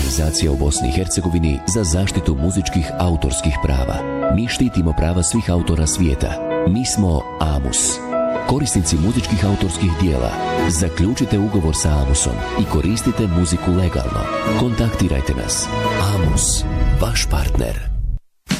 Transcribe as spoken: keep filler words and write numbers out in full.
organizacija u Bosni i Hercegovini za zaštitu muzičkih autorskih prava. Mi štitimo prava svih autora svijeta. Mi smo AMUS. Korisnici muzičkih autorskih dijela, zaključite ugovor sa AMUSom i koristite muziku legalno. Kontaktirajte nas. AMUS, vaš partner.